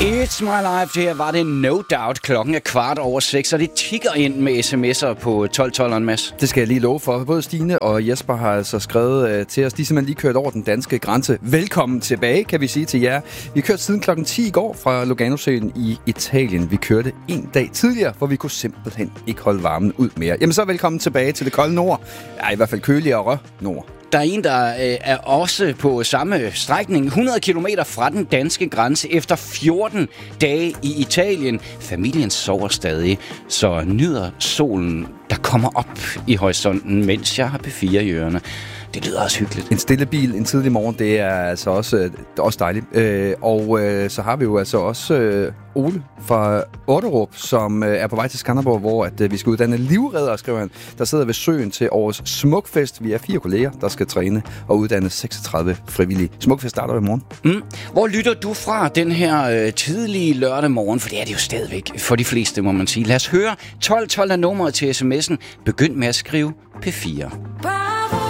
It's my life. Her var det no doubt. Klokken er 6:15, og det tikker ind med sms'er på 1212'eren, Mads. Det skal jeg lige love for. Både Stine og Jesper har altså skrevet til os. De er simpelthen lige kørt over den danske grænse. Velkommen tilbage, kan vi sige til jer. Vi kørte siden klokken 10 i går fra Lugano-søen i Italien. Vi kørte en dag tidligere, hvor vi kunne simpelthen ikke holde varmen ud mere. Jamen så velkommen tilbage til det kolde nord. Ja, i hvert fald køligere nord. Der er en, der er også på samme strækning, 100 kilometer fra den danske grænse, efter 14 dage i Italien. Familien sover stadig, så nyder solen, der kommer op i horisonten, mens jeg har P4 i ørerne. Det lyder også hyggeligt. En stille bil en tidlig morgen, det er altså også dejligt. Så har vi jo altså også Ole fra Otterup, som er på vej til Skanderborg, hvor vi skal uddanne livreddere, skriver han. Der sidder ved søen til årets Smukfest. Vi er 4 kolleger, der skal træne og uddanne 36 frivillige. Smukfest starter i morgen. Hvor lytter du fra den her tidlige lørdag morgen? For det er det jo stadigvæk for de fleste, må man sige. Lad os høre. 1212 er nummeret til sms'en. Begynd med at skrive P4.